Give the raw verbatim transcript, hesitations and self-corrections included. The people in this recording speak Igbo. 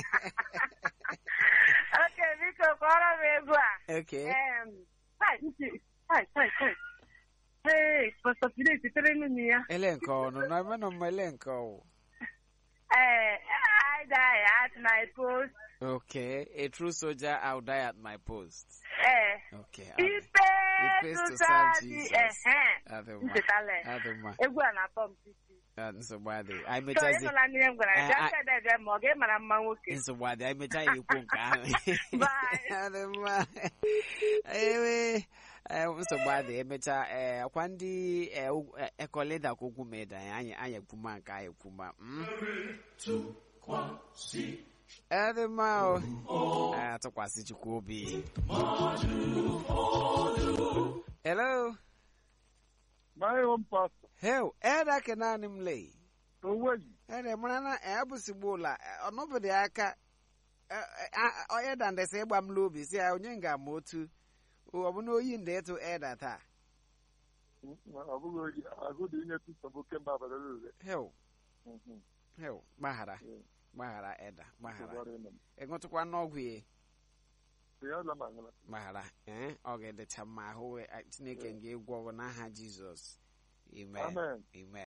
Okay, biko kọrọ m egwu a. Okay. Um, hi, nti, hi, hi, hi. Hey, Pastor Philip, sitere n'ime ya. Elenko, no, no, no, no, Elenko. Eh, I die at my post. Okay, a true soldier, I'll die at my post. Eh. Okay. Ipe It pays to serve society. Jesus. Eh. Adoma. Nchekale. Adoma. Egwu a na-atọ m titi. Nsogbu I may So, just ịnụla n'ihe m gwara gị, aka ede ede ma ọ ga-emara mma nwoke. nsogbu I may tell you nke ahụ. Bye. Adoma. Ewe, nsogbu emecha eh kwa ndị ekoleda ka okwu meda anyị anyị ekwuma nke anyị ekwuma. Adoma o. Atụkwasị Chukwu obi. Hello. My own pastor. Hell, Eda Kenanim lay. Away. And a manana abusibula, or nobody aka. I than the same bam lobby, see, I onyenga motu. Oh, I know you there to add at her. I go to the book. Hell, hell, Mahara, Mahara Eda, Mahara. I go to one Nogwe. Mahara, eh? I'll get the Tama who I snake and gave Governor Jesus. Amen. Amen.